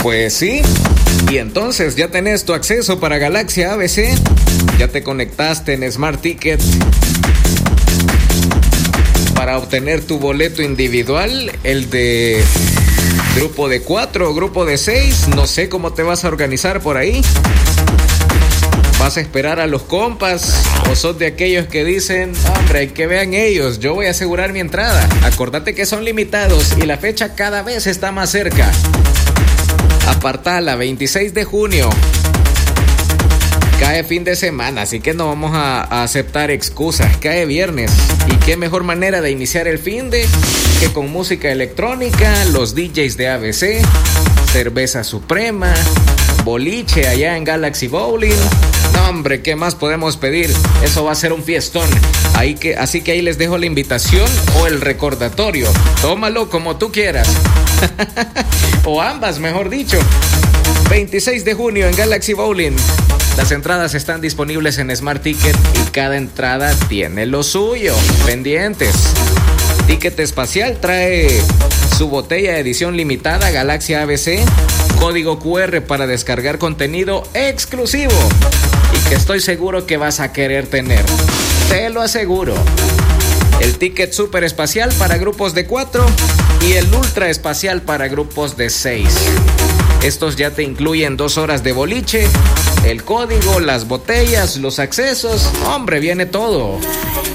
Pues sí. Y entonces ya tenés tu acceso para Galaxia ABC. Ya te conectaste en Smart Ticket para obtener tu boleto individual, el de grupo de 4 o grupo de 6. No sé cómo te vas a organizar por ahí. ¿Vas a esperar a los compas o sos de aquellos que dicen, hombre, hay que vean ellos, yo voy a asegurar mi entrada? Acordate que son limitados y la fecha cada vez está más cerca. Apartala, 26 de junio. Cae fin de semana, así que no vamos a aceptar excusas. Cae viernes. Y qué mejor manera de iniciar el fin de que con música electrónica, los DJs de ABC, cerveza suprema, boliche allá en Galaxy Bowling. No, hombre, ¿qué más podemos pedir? Eso va a ser un fiestón. Así que ahí les dejo la invitación o el recordatorio. Tómalo como tú quieras. O ambas, mejor dicho. 26 de junio en Galaxy Bowling. Las entradas están disponibles en Smart Ticket y cada entrada tiene lo suyo. Pendientes. Ticket Espacial trae su botella de edición limitada Galaxia ABC, código QR para descargar contenido exclusivo y que estoy seguro que vas a querer tener. Te lo aseguro. El ticket super espacial para grupos de 4 y el ultra espacial para grupos de 6. Estos ya te incluyen 2 horas de boliche, el código, las botellas, los accesos. Hombre, viene todo.